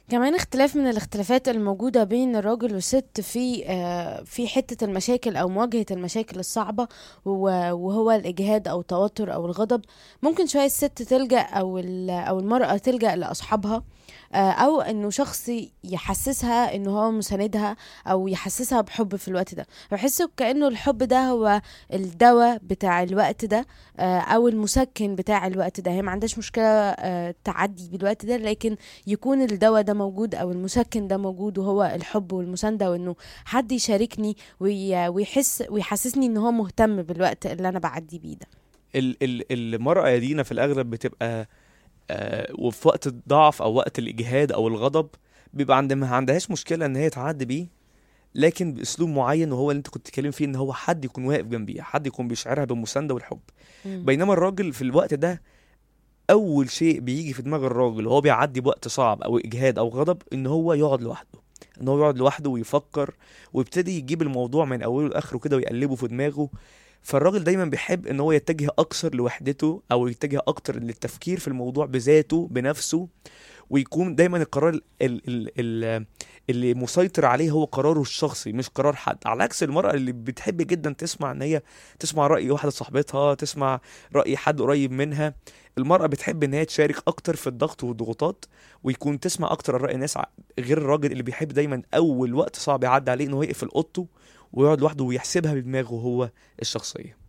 كمان اختلاف من الاختلافات الموجودة بين الراجل والست في حتة المشاكل أو مواجهة المشاكل الصعبة، وهو الإجهاد أو التوتر أو الغضب. ممكن شوية الست تلجأ أو المرأة تلجأ لأصحابها، أو إنه شخص يحسسها إنه هو مساندها، أو يحسسها بحب في الوقت ده. بحس كأنه الحب ده هو الدواء بتاع الوقت ده، أو المسكن بتاع الوقت ده. هي ما عندهاش مشكلة تعدي بالوقت ده، لكن يكون الدواء ده موجود او المسكن ده موجود، وهو الحب والمسانده، وانه حد يشاركني ويحسسني ان هو مهتم بالوقت اللي انا بعدي بيه ده. المرأة يا دينا في الأغلب بتبقى وفي وقت الضعف أو وقت الإجهاد أو الغضب بيبقى ما عندهاش مشكلة إن هي تعدي بيه، لكن بأسلوب معين، وهو اللي أنت كنت تتكلم فيه، إن هو حد يكون واقف جنبيها، حد يكون بيشعرها بالمساندة والحب. مم. بينما الراجل في الوقت ده أول شيء بيجي في دماغ الراجل وهو بيعدي بوقت صعب أو إجهاد أو غضب إن هو يقعد لوحده، إن هو يقعد لوحده ويفكر، ويبتدي يجيب الموضوع من أوله لآخره كده ويقلبه في دماغه. فالراجل دايما بيحب ان هو يتجه اكثر لوحدته، او يتجه اكتر للتفكير في الموضوع بذاته بنفسه، ويكون دايما القرار اللي مسيطر عليه هو قراره الشخصي مش قرار حد، على عكس المرأة اللي بتحب جدا تسمع ان هي تسمع رأي واحدة صاحبتها، تسمع رأي حد قريب منها. المرأة بتحب ان هي تشارك اكتر في الضغط والضغوطات، ويكون تسمع اكتر الرأي الناس، غير الراجل اللي بيحب دايما اول وقت صعب يعدي عليه انه يقفل اوضته ويقعد لوحده ويحسبها بدماغه هو الشخصية.